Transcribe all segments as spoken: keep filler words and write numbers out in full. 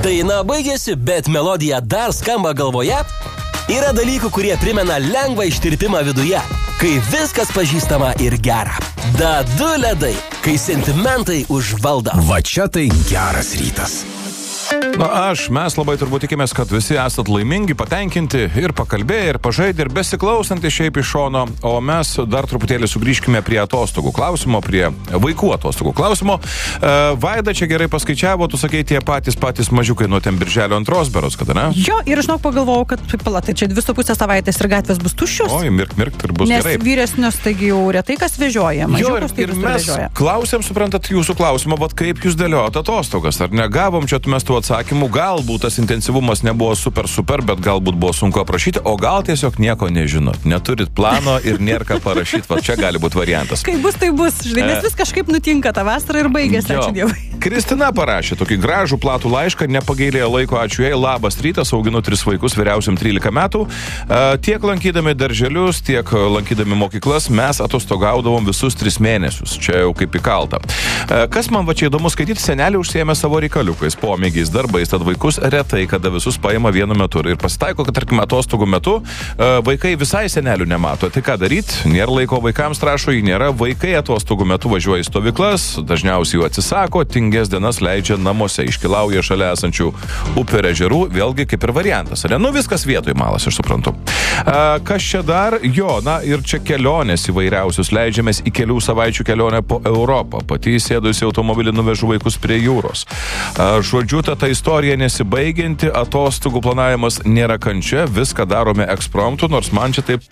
Daina baigėsi, bet melodija dar skamba galvoje. Yra dalykų, kurie primena lengvą ištirpimą viduje, kai viskas pažįstama ir gera. Da du ledai, kai sentimentai užvaldo. Va čia tai geras rytas. Na, aš, mes labai turbūt tikimės, kad visi esat laimingi, patenkinti ir pakalbėję, ir pažaidę, ir besiklausantys šiaip iš šono, o mes dar truputėlį sugrįžkime prie atostogų klausimo, prie vaikų atostogų klausimo. E, Vaida čia gerai paskaičiavo, tu sakei, tie patys patys mažiukai nuo ten birželio antros beros, kada, ne? Jo, ir žinok, pagalvojau, kad, pala, tai čia dvi su pusę savaitės ir gatvės bus tuščios. Oi, mirk, mirk, ir bus nes gerai. Nes vyresnius, taigi jau retai kas vežioja, mažiukus tai ir vis mes vežioja. Klausėm, suprantat, jūsų klausimą, bet kaip jūs dėliojate atostogas, ar negavom čia mes tų atsakymų, galbūt tas intensyvumas nebuvo super super, bet galbūt buvo sunku aprašyti, o gal tiesiog nieko nežinot, neturit plano ir nėra ką parašyti, va čia gali būti variantas. Kai bus, tai bus, žinai, nes vis kažkaip nutinka tą vasarą ir baigėsi, ačiū Dievui. Kristina parašė tokį gražų platų laišką, nepagailėjo laiko, ačiū jai, labas rytas, auginu tris vaikus, vyriausiam trylika metų. Tiek lankydami darželius, tiek lankydami mokyklas, mes atostogaudavom visus tris mėnesius, čia jau kaip įkalta. Kas man va čia įdomu skaityti, seneliai užsiėmė savo reikaliukais, pomėgiais, darbais, tad vaikus retai, kada visus paima vienu metu. Ir pasitaiko, kad tarkim atostogų metu vaikai visai senelių nemato. Tai ką daryti? Nėra laiko vaikams, rašo, jį nėra. Vaikai atostogų metu važiuoja į stovyklas, dažniausiai jų atsisako, tingias dienas leidžia namuose, iškilauja šalia esančių upių ir ežerų, vėlgi kaip ir variantas. Ne? Nu viskas vietoj malas, aš suprantu. A, kas čia dar? Jo, na ir čia kelionės įvairiausius. Leidžiamės į kelių savaičių kelionę po Europą. Pati įsėdusi automobilį nuvežu vaikus prie jūros. A, žodžiu, ta, ta istorija nesibaigianti, atostogų planavimas nėra kančia, viską darome ekspromtu, nors man čia taip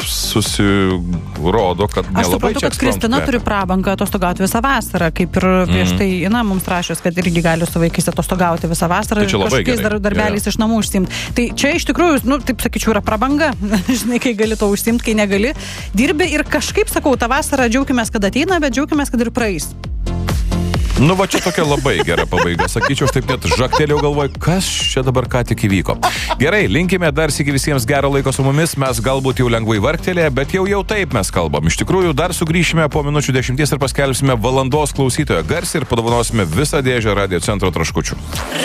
susirodo, kad nelabai čia ekspromtu. Aš suprantu, kad Kristina turi prabangą atostogauti visą vasarą, kaip ir prieš mm. tai, na, mums rašęs, kad irgi gali su vaikais atostogauti visą vasarą ir tai kažkokiais dar, darbeliais yeah. iš namų užsiimti. Tai čia iš tikrųjų, nu, taip sakyčiau, yra prabanga, žinai, kai gali to užsiimti, kai negali, dirbi ir kažkaip, sakau, tą vasarą džiaukimės, kad ateina, bet džiaukimės, kad ir praeis. Nu, va čia tokia labai gera pabaiga. Sakyčiau, aš taip net žaktėliau galvoju, kas čia dabar ką tik įvyko. Gerai, linkime dar sykį visiems gero laiko su mumis. Mes galbūt jau lengvai vargtelėje, bet jau jau taip mes kalbam. Iš tikrųjų, dar sugrįšime po minučių dešimties ir paskelbsime valandos klausytoją garsį ir padovanosime visą dėžę Radio Centro traškučių.